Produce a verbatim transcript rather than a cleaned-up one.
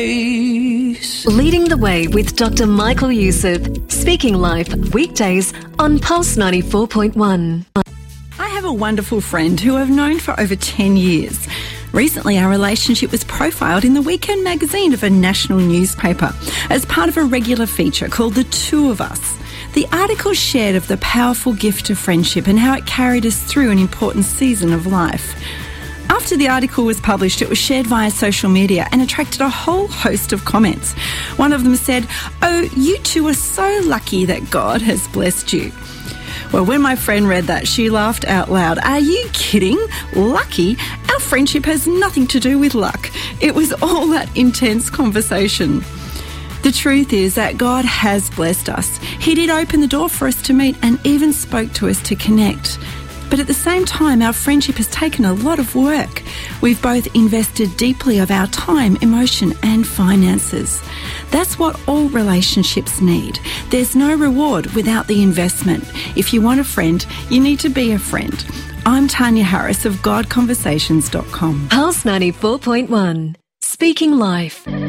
Leading the Way with Doctor Michael Youssef. Speaking Life, weekdays on Pulse ninety-four point one. I have a wonderful friend who I've known for over ten years. Recently, our relationship was profiled in the weekend magazine of a national newspaper as part of a regular feature called The Two of Us. The article shared of the powerful gift of friendship and how it carried us through an important season of life. After the article was published, it was shared via social media and attracted a whole host of comments. One of them said, "Oh, you two are so lucky that God has blessed you." Well, when my friend read that, she laughed out loud. "Are you kidding? Lucky? Our friendship has nothing to do with luck." It was all that intense conversation. The truth is that God has blessed us. He did open the door for us to meet and even spoke to us to connect. But at the same time, our friendship has taken a lot of work. We've both invested deeply of our time, emotion and finances. That's what all relationships need. There's no reward without the investment. If you want a friend, you need to be a friend. I'm Tanya Harris of God Conversations dot com. Pulse ninety-four point one. Speaking Life.